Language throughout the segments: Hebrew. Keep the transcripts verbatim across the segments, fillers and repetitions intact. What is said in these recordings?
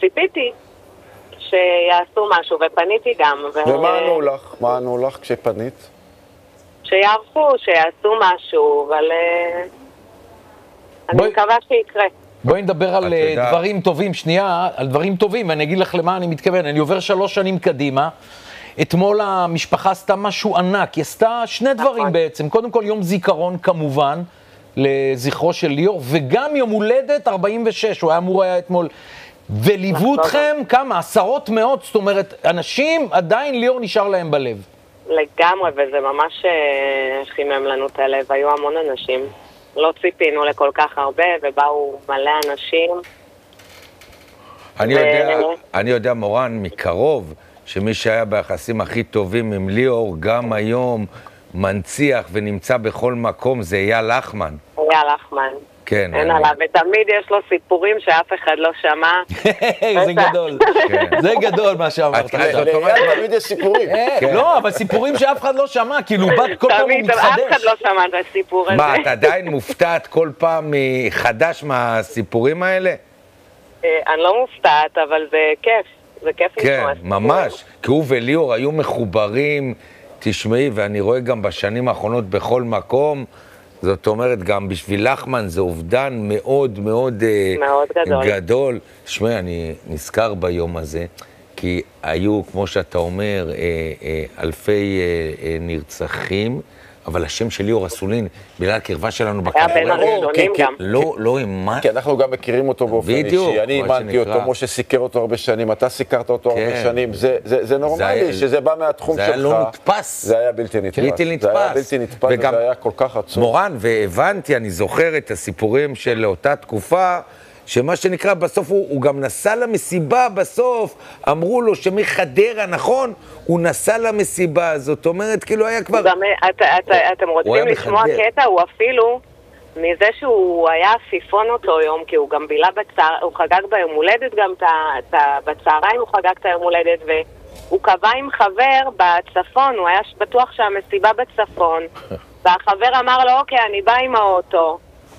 ציפיתי שיעשו משהו, ופניתי גם. ומה ענו לך? מה ענו לך כשפנית? שיערכו, שיעשו משהו, אבל אני מקווה שיקרה. בואי נדבר על דברים טובים, שנייה, על דברים טובים, ואני אגיד לך למה אני מתכוון. אני עובר שלוש שנים קדימה, אתמול המשפחה עשתה משהו ענק, היא עשתה שני דברים בעצם. קודם כל יום זיכרון כמובן, לזכרו של ליאור, וגם יום הולדת ארבעים ושש, הוא היה אמור היה אתמול. וליוו אתכם כמה? עשרות מאות, זאת אומרת, אנשים עדיין ליאור נשאר להם בלב. לגמרי, וזה ממש חימם לנו את הלב, היו המון אנשים. לא ציפינו לכל כך הרבה, ובאו מלא אנשים. אני יודע, אני יודע, מורן, מקרוב, שמי שהיה ביחסים הכי טובים עם ליאור, גם היום מנציח ונמצא בכל מקום, זה אייל לחמן. אייל לחמן. כן. אין עליו, ותמיד יש לו סיפורים שאף אחד לא שמע. זה גדול. זה גדול מה שאמרת. תמיד יש סיפורים. לא, אבל סיפורים שאף אחד לא שמע, כאילו בת כל פעם הוא מתחדש. אף אחד לא שמע את הסיפור הזה. מה, את עדיין מופתעת כל פעם מחדש מהסיפורים האלה? אני לא מופתעת, אבל זה כיף. זה כיף לשמוע. כן, ממש. כי הוא וליאור היו מחוברים, תשמעי, ואני רואה גם בשנים האחרונות בכל מקום, זאת אומרת, גם בשביל לחמן זה אובדן מאוד מאוד, מאוד גדול. גדול. תשמעי, אני נזכר ביום הזה, כי היו, כמו שאתה אומר, אלפי נרצחים, אבל השם של ליאור אסולין, בגלל הקרבה שלנו היה בין הראשונים גם. לא, לא אימת. כי אנחנו גם מכירים אותו באופן אישי. אני אימנתי אותו, משה סיקר אותו הרבה שנים, אתה סיקרת אותו הרבה שנים. זה נורמלי שזה בא מהתחום שלך. זה היה לא נתפס. זה היה בלתי נתפס. בלתי נתפס. זה היה בלתי נתפס, וזה היה כל כך עצוב. מורן, והבנתי, אני זוכר את הסיפורים של אותה תקופה, שמה שנקרא בסוף הוא, הוא גם נסע למסיבה בסוף, אמרו לו שמחדרה, נכון? הוא נסע למסיבה, זאת אומרת, כאילו היה כבר... גם, את, את, אתם רוצים לשמוע קטע, הוא אפילו, מזה שהוא היה עפיפון אותו יום, כי הוא גם בילה בצער, הוא חגג ביום הולדת גם, ת, ת, בצהריים הוא חגג את היום הולדת, והוא קבע עם חבר בצפון, הוא היה בטוח שהמסיבה בצפון, והחבר אמר לו, אוקיי, אני בא עם האוטו,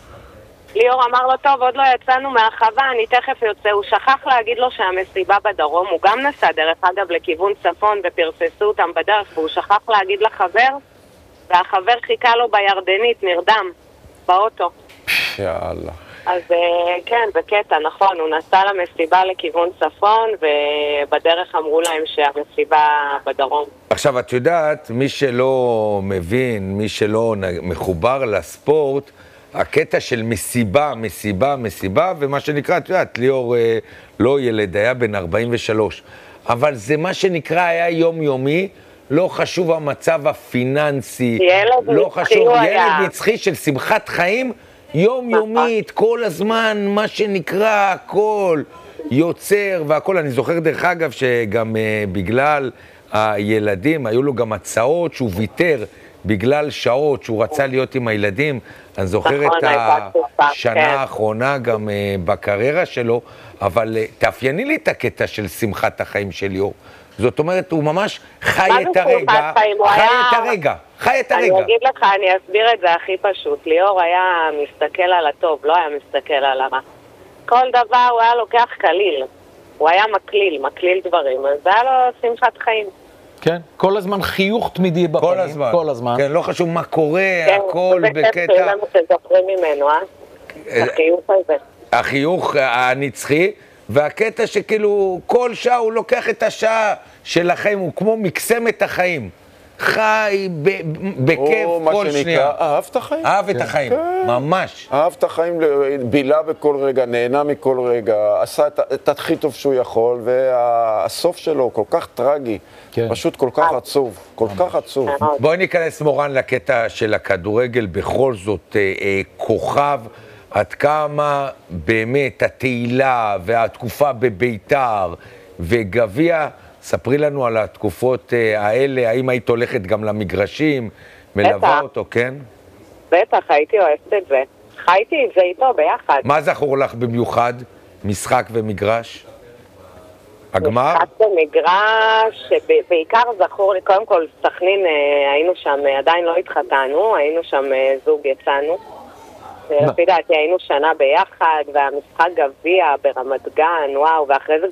ליאור אמר לו, טוב, עוד לא יצאנו מהחווה, אני תכף יוצא. הוא שכח להגיד לו שהמסיבה בדרום, הוא גם נסע דרך אגב לכיוון צפון ופרססו אותם בדרך, והוא שכח להגיד לחבר, והחבר חיכה לו בירדנית, נרדם, באוטו. יאללה. אז כן, בקטע, נכון, הוא נסע למסיבה לכיוון צפון, ובדרך אמרו להם שהמסיבה בדרום. עכשיו, את יודעת, מי שלא מבין, מי שלא מחובר לספורט, הקטע של מסיבה, מסיבה, מסיבה, ומה שנקרא, את יודעת, ליאור אה, לא ילד, היה בן ארבעים ושלוש. אבל זה מה שנקרא היה יומיומי, לא חשוב המצב הפיננסי, לא חשוב, ילד נצחי של שמחת חיים, יומיומית, כל הזמן, מה שנקרא, הכל יוצר והכל. אני זוכר דרך אגב שגם אה, בגלל הילדים, היו לו גם הצעות שהוא ויתר, בגלל שעות שהוא רצה להיות עם הילדים. אני זוכר את השנה האחרונה גם בקריירה שלו, אבל תאפייני לי את הקטע של שמחת החיים של ליאור. זאת אומרת, הוא ממש חי את הרגע, חי את הרגע, חי את הרגע. אני אגיד לך, אני אסביר את זה הכי פשוט. ליאור היה מסתכל על הטוב, לא היה מסתכל על הרע. כל דבר הוא היה לוקח כליל. הוא היה מקליל, מקליל דברים, אז זה היה לו שמחת חיים. כן, כל הזמן חיוך תמידי בפנים, כל הזמן. כל הזמן. כן, לא חשוב מה קורה, כן, הכל בקטע. כן, זה כיף לנו שזוכרים ממנו, אה? החיוך הזה. החיוך הנצחי, והקטע שכאילו כל שעה הוא לוקח את השעה של החיים, הוא כמו מקסם את החיים. חי בכיף כל שנייה. אהב את החיים. אהב את החיים, ממש. אהב את החיים, בילה בכל רגע, נהנה מכל רגע, עשה את הכי טוב שהוא יכול, והסוף שלו כל כך טרגי, פשוט כל כך עצוב, כל כך עצוב. בואי ניכנס מורן לקטע של הכדורגל, בכל זאת כוכב, עד כמה באמת התהילה והתקופה בביתר וגביע, ספרי לנו על התקופות האלה, האם היית הולכת גם למגרשים, מלווה אותו, כן? בטח, הייתי אוהבת את זה. חייתי את זה איתו ביחד. מה זכור לך במיוחד? משחק ומגרש? הגמר? משחק ומגרש, בעיקר זכור לי, קודם כל סכנין, היינו שם, עדיין לא התחתנו, היינו שם זוג יצאנו. לפי דעתי היינו שנה ביחד, והמשחק גביע ברמת גן, וואו, ואחרי זה